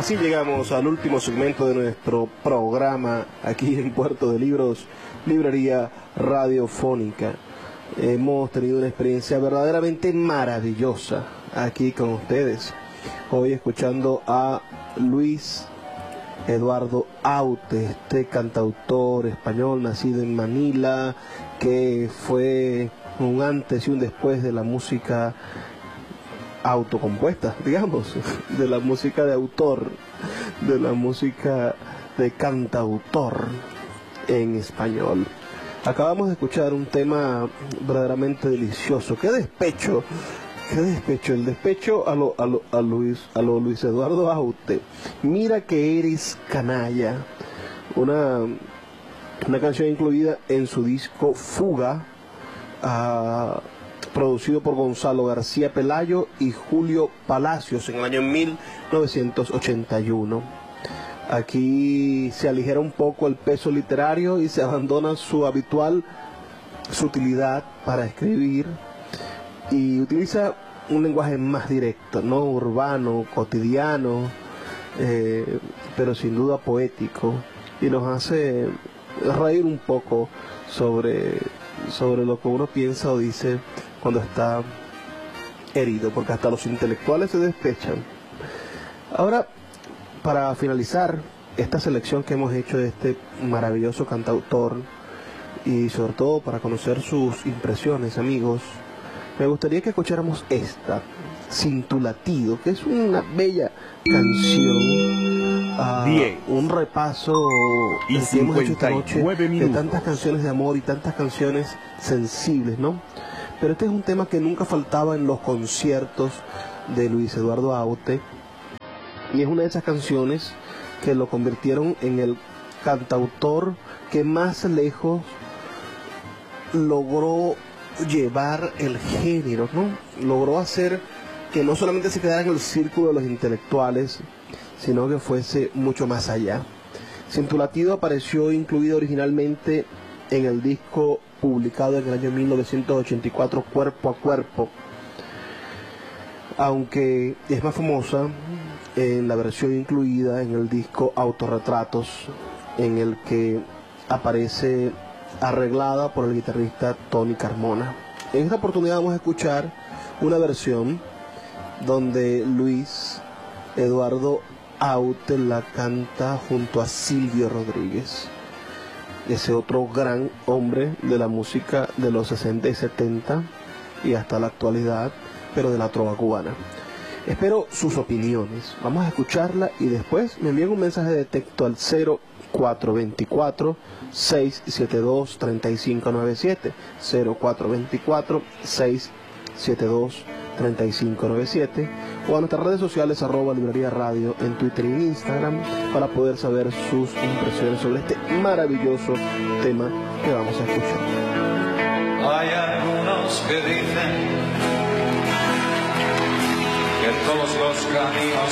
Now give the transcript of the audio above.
Así llegamos al último segmento de nuestro programa aquí en Puerto de Libros, Librería Radiofónica. Hemos tenido una experiencia verdaderamente maravillosa aquí con ustedes. Hoy escuchando a Luis Eduardo Aute, este cantautor español nacido en Manila, que fue un antes y un después de la música autocompuesta, digamos, de la música de autor, de la música de cantautor en español. Acabamos de escuchar un tema verdaderamente delicioso. Qué despecho, el despecho a lo Luis Eduardo Aute. Mira que eres canalla, una canción incluida en su disco Fuga, producido por Gonzalo García Pelayo y Julio Palacios en el año 1981. Aquí se aligera un poco el peso literario y se abandona su habitual sutilidad para escribir y utiliza un lenguaje más directo, no urbano, cotidiano, pero sin duda poético, y nos hace reír un poco sobre lo que uno piensa o dice cuando está herido, porque hasta los intelectuales se despechan. Ahora, para finalizar esta selección que hemos hecho de este maravilloso cantautor, y sobre todo para conocer sus impresiones, amigos, me gustaría que escucháramos esta, Sin tu latido, que es una bella canción, un repaso que hemos hecho esta noche de tantas canciones de amor y tantas canciones sensibles, ¿no? Pero este es un tema que nunca faltaba en los conciertos de Luis Eduardo Aute, y es una de esas canciones que lo convirtieron en el cantautor que más lejos logró llevar el género, ¿no? Logró hacer que no solamente se quedara en el círculo de los intelectuales, sino que fuese mucho más allá. Sin tu latido apareció incluido originalmente en el disco publicado en el año 1984, Cuerpo a Cuerpo, aunque es más famosa en la versión incluida en el disco Autorretratos, en el que aparece arreglada por el guitarrista Tony Carmona. En esta oportunidad vamos a escuchar una versión donde Luis Eduardo Aute la canta junto a Silvio Rodríguez, ese otro gran hombre de la música de los 60 y 70 y hasta la actualidad, pero de la trova cubana. Espero sus opiniones. Vamos a escucharla y después me envíen un mensaje de texto al 0424-672-3597, 0424-672-3597, o a nuestras redes sociales @librería radio en Twitter y en Instagram, para poder saber sus impresiones sobre este maravilloso tema que vamos a escuchar. Hay algunos que dicen que todos los caminos